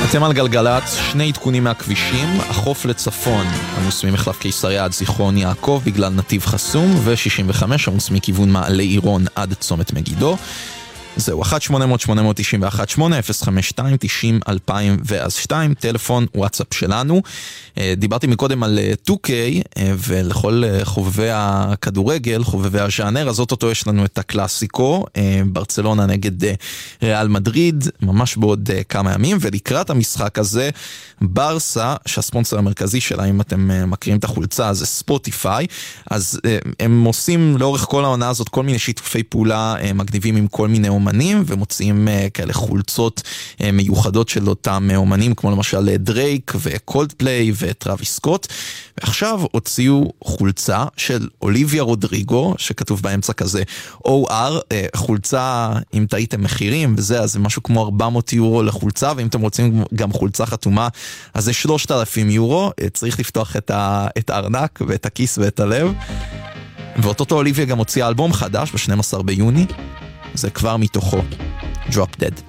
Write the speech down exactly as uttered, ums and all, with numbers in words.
אתם על גלגלץ, שני עדכונים מהכבישים, החוף לצפון, עמוס ממחלף קיסריה עד זיכרון יעקב בגלל נתיב חסום, ו-שישים וחמש עמוס מכיוון מעלה עירון עד צומת מגידו. זהו, אחת שמונה אפס אפס שמונה תשע אחת שמונה אפס חמש שתיים תשעים אלפיים ואז שתיים, טלפון וואטסאפ שלנו. דיברתי מקודם על טו קיי, ולכל חובבי הכדורגל, חובבי הז'אנר, אז אותו יש לנו את הקלאסיקו, ברצלונה נגד ריאל מדריד, ממש בעוד כמה ימים, ולקראת המשחק הזה, ברסה, שהספונסר המרכזי שלה, אם אתם מכירים את החולצה, זה ספוטיפיי, אז הם עושים לאורך כל העונה הזאת כל מיני שיתופי פעולה מגניבים עם כל מיני אומנים, ומוצאים כאלה חולצות מיוחדות של אותם אומנים, כמו למשל דרייק וקולדפליי וטראביס סקוט, ועכשיו הוציאו חולצה של אוליביה רודריגו, שכתוב באמצע כזה או אר, חולצה, אם טעיתם מחירים וזה, אז זה משהו כמו ארבע מאות יורו לחולצה, ואם אתם רוצים גם חולצה חתומה, אז זה שלושת אלפים יורו, צריך לפתוח את, ה, את הארנק ואת הכיס ואת הלב. ואותו אוליביה גם הוציאה אלבום חדש ב-שנים עשר ביוני, זה כבר מתוכו, Drop Dead.